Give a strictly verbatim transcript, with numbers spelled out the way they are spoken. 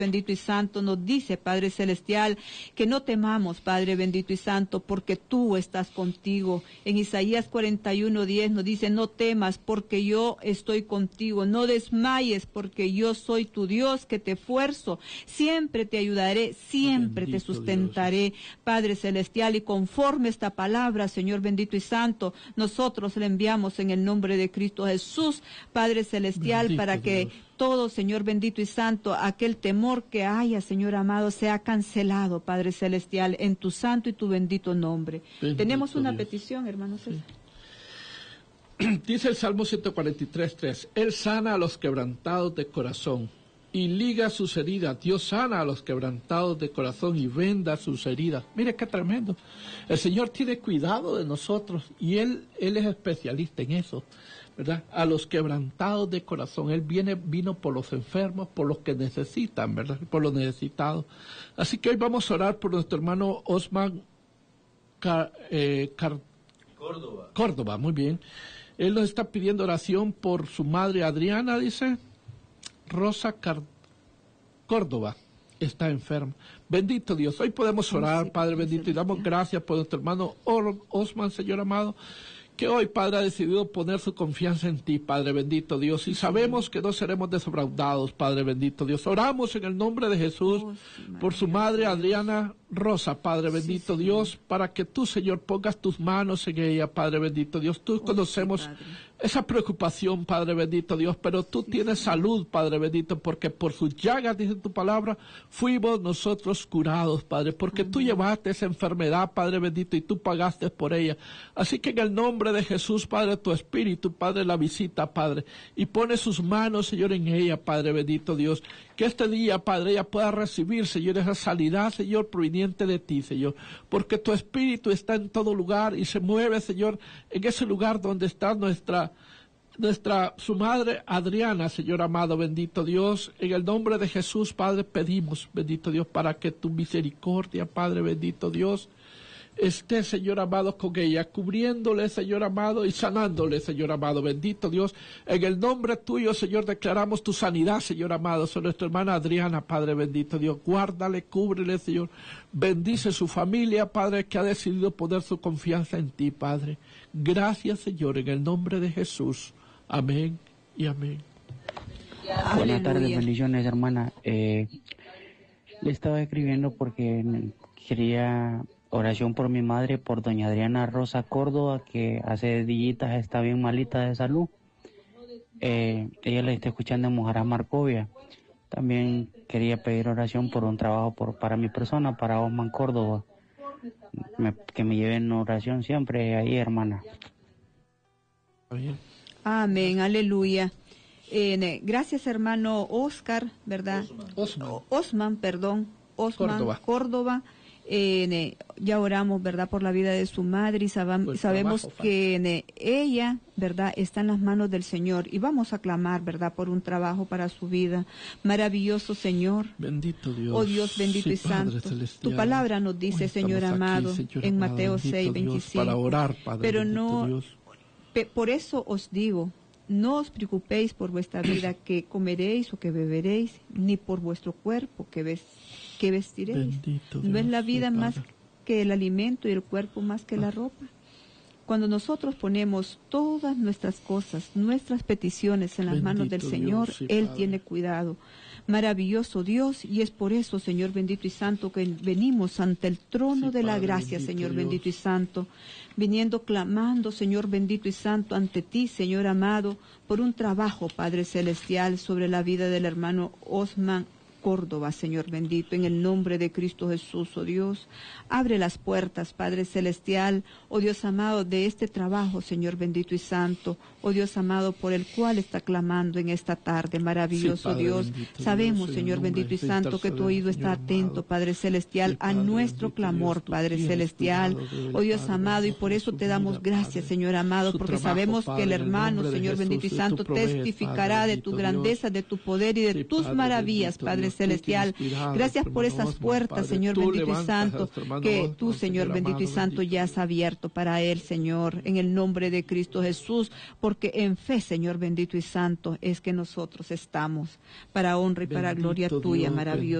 bendito y santo, nos dice, Padre Celestial, que no temamos, Padre bendito y santo, porque tú estás contigo. En Isaías cuarenta y uno, diez nos dice, no temas, porque yo estoy contigo. No desmayes, porque yo soy tu Dios, que te esfuerzo. Siempre te ayudaré, siempre bendito te sustentaré, Dios. Padre Celestial, y conforme esta palabra, Señor bendito y santo, nosotros le enviamos en el nombre de Cristo Jesús, Padre Celestial, bendito para que Dios. Todo, Señor bendito y santo, aquel temor que haya, Señor amado, sea cancelado, Padre Celestial, en tu santo y tu bendito nombre. Bendito Tenemos una Dios. Petición, hermanos. Sí. Dice el Salmo ciento cuarenta y tres, tres, Él sana a los quebrantados de corazón y liga sus heridas. Dios sana a los quebrantados de corazón y venda sus heridas. Mire qué tremendo. El Señor tiene cuidado de nosotros y Él, Él es especialista en eso, ¿verdad? A los quebrantados de corazón. Él viene, vino por los enfermos, por los que necesitan, ¿verdad? Por los necesitados. Así que hoy vamos a orar por nuestro hermano Osman Car, eh, Car, Córdoba. Córdoba, muy bien. Él nos está pidiendo oración por su madre Adriana, dice, Rosa Car, Córdoba. Está enferma. Bendito Dios. Hoy podemos orar, Padre bendito, y damos gracias por nuestro hermano Osman, Señor amado, que hoy, Padre, ha decidido poner su confianza en ti, Padre bendito Dios, y sabemos que no seremos defraudados, Padre bendito Dios. Oramos en el nombre de Jesús por su madre Adriana Rosa, Padre bendito Dios, para que tú, Señor, pongas tus manos en ella, Padre bendito Dios. Tú conocemos esa preocupación, Padre bendito Dios, pero tú tienes salud, Padre bendito, porque por sus llagas, dice tu palabra, fuimos nosotros curados, Padre, porque tú llevaste esa enfermedad, Padre bendito, y tú pagaste por ella. Así que en el nombre de Jesús, Padre, tu Espíritu, Padre, la visita, Padre, y pone sus manos, Señor, en ella, Padre bendito Dios, que este día, Padre, ella pueda recibir, Señor, esa sanidad, Señor, proveniente de ti, Señor, porque tu Espíritu está en todo lugar y se mueve, Señor, en ese lugar donde está nuestra nuestra, su madre Adriana, Señor amado, bendito Dios, en el nombre de Jesús, Padre, pedimos, bendito Dios, para que tu misericordia, Padre, bendito Dios, esté, Señor amado, con ella, cubriéndole, Señor amado, y sanándole, Señor amado, bendito Dios, en el nombre tuyo, Señor, declaramos tu sanidad, Señor amado, sobre nuestra hermana Adriana, Padre bendito Dios, guárdale, cúbrele, Señor, bendice su familia, Padre, que ha decidido poner su confianza en ti, Padre. Gracias, Señor, en el nombre de Jesús. Amén y amén. Aleluya. Buenas tardes, bendiciones, hermana. Eh, le estaba escribiendo porque quería oración por mi madre, por doña Adriana Rosa Córdoba, que hace días está bien malita de salud. Eh, ella la está escuchando en Mojarás, Marcovia. También quería pedir oración por un trabajo por, para mi persona, para Osman Córdoba. Me, que me lleven oración siempre ahí, hermana. Bien. Amén, aleluya. Eh, gracias, hermano Oscar, ¿verdad? Osman. Osman, perdón. Osman Córdoba. Córdoba. Eh, ya oramos, ¿verdad?, por la vida de su madre y sab pues sabemos trabajo, que eh, ella, ¿verdad?, está en las manos del Señor y vamos a clamar, ¿verdad?, por un trabajo para su vida. Maravilloso Señor. Bendito Dios. Oh Dios bendito sí, y santo. Tu palabra nos dice, Señor amado, aquí, Señor en amado, Mateo seis, veinticinco. Para orar, Padre, pero no, Dios. Pe por eso os digo, no os preocupéis por vuestra vida, que comeréis o que beberéis, ni por vuestro cuerpo, que ves que vestiréis. Bendito ¿No Dios, es la vida sí, más Padre. que el alimento y el cuerpo más que la ropa? Cuando nosotros ponemos todas nuestras cosas, nuestras peticiones en las Bendito manos del Señor, Dios, sí, Él Padre. tiene cuidado. Maravilloso Dios, y es por eso, Señor bendito y santo, que venimos ante el trono Sí, de la Padre, gracia, bendito Señor Dios. bendito y santo, viniendo clamando, Señor bendito y santo, ante ti, Señor amado, por un trabajo, Padre celestial, sobre la vida del hermano Osman Córdoba, Señor bendito, en el nombre de Cristo Jesús, oh Dios. Abre las puertas, Padre celestial, oh Dios amado, de este trabajo, Señor bendito y santo, oh Dios amado, por el cual está clamando en esta tarde, maravilloso Sí, Padre, Dios. bendito Sabemos, Dios, Señor en bendito y nombre de santo, que tu oído está Señor atento, amado. Padre celestial, Sí, a Padre, nuestro bendito clamor, Dios, tú Padre tienes celestial. cuidado de él, Oh Dios Padre, amado, y bendito por eso su te damos vida, gracias, Padre. Señor amado, Su porque trabajo, sabemos Padre, que el en el hermano, nombre de Señor Jesús, bendito y tú santo, provees, testificará Padre, de tu bendito grandeza, Dios. de tu poder y de Sí, tus Padre, maravillas, bendito Padre Dios, Celestial. Gracias por esas puertas, Señor bendito y santo, que tú, Señor bendito y santo, ya has abierto para él, Señor, en el nombre de Cristo Jesús, porque en fe, Señor bendito y santo, es que nosotros estamos, para honra y para gloria tuya, maravilloso.